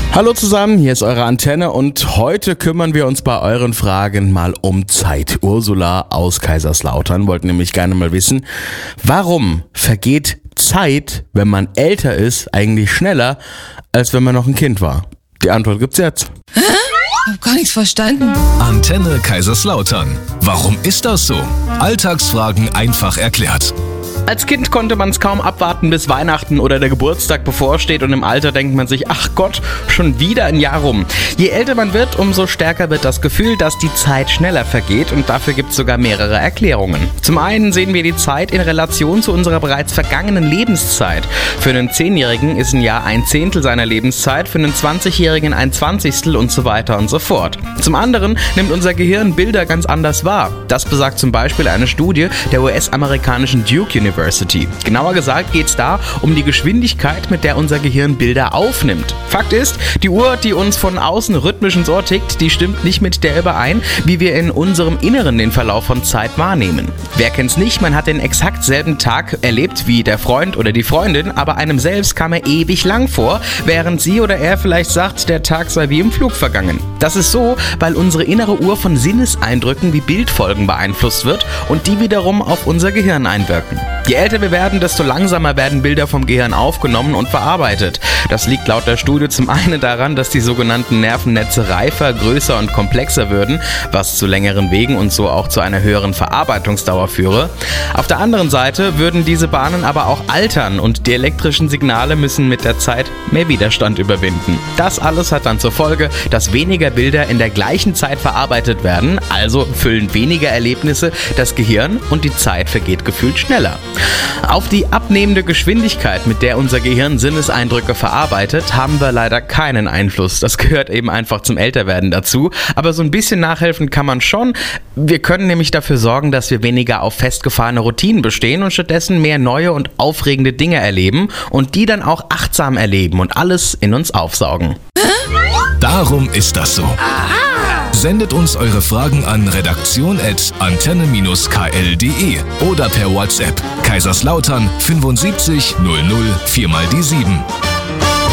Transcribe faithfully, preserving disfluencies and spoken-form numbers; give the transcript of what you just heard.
Hallo zusammen, hier ist eure Antenne und heute kümmern wir uns bei euren Fragen mal um Zeit. Ursula aus Kaiserslautern wollte nämlich gerne mal wissen, warum vergeht Zeit, wenn man älter ist, eigentlich schneller, als wenn man noch ein Kind war? Die Antwort gibt's jetzt. Hä? Ich hab gar nichts verstanden. Antenne Kaiserslautern. Warum ist das so? Alltagsfragen einfach erklärt. Als Kind konnte man es kaum abwarten, bis Weihnachten oder der Geburtstag bevorsteht und im Alter denkt man sich, ach Gott, schon wieder ein Jahr rum. Je älter man wird, umso stärker wird das Gefühl, dass die Zeit schneller vergeht und dafür gibt es sogar mehrere Erklärungen. Zum einen sehen wir die Zeit in Relation zu unserer bereits vergangenen Lebenszeit. Für einen Zehnjährigen ist ein Jahr ein Zehntel seiner Lebenszeit, für einen Zwanzigjährigen ein Zwanzigstel und so weiter und so fort. Zum anderen nimmt unser Gehirn Bilder ganz anders wahr. Das besagt zum Beispiel eine Studie der U S-amerikanischen Duke University. Genauer gesagt geht es da um die Geschwindigkeit, mit der unser Gehirn Bilder aufnimmt. Fakt ist, die Uhr, die uns von außen rhythmisch ins Ohr tickt, die stimmt nicht mit der überein, wie wir in unserem Inneren den Verlauf von Zeit wahrnehmen. Wer kennt's nicht, man hat den exakt selben Tag erlebt wie der Freund oder die Freundin, aber einem selbst kam er ewig lang vor, während sie oder er vielleicht sagt, der Tag sei wie im Flug vergangen. Das ist so, weil unsere innere Uhr von Sinneseindrücken wie Bildfolgen beeinflusst wird und die wiederum auf unser Gehirn einwirken. Je älter wir werden, desto langsamer werden Bilder vom Gehirn aufgenommen und verarbeitet. Das liegt laut der Studie zum einen daran, dass die sogenannten Nervennetze reifer, größer und komplexer würden, was zu längeren Wegen und so auch zu einer höheren Verarbeitungsdauer führe. Auf der anderen Seite würden diese Bahnen aber auch altern und die elektrischen Signale müssen mit der Zeit mehr Widerstand überwinden. Das alles hat dann zur Folge, dass weniger Bilder in der gleichen Zeit verarbeitet werden, also füllen weniger Erlebnisse das Gehirn und die Zeit vergeht gefühlt schneller. Auf die abnehmende Geschwindigkeit, mit der unser Gehirn Sinneseindrücke verarbeitet, haben wir leider keinen Einfluss. Das gehört eben einfach zum Älterwerden dazu. Aber so ein bisschen nachhelfen kann man schon. Wir können nämlich dafür sorgen, dass wir weniger auf festgefahrene Routinen bestehen und stattdessen mehr neue und aufregende Dinge erleben und die dann auch achtsam erleben und alles in uns aufsaugen. Darum ist das so. Sendet uns eure Fragen an redaktion at antenne k l punkt d e oder per WhatsApp Kaiserslautern fünfundsiebzig null null vier mal die sieben.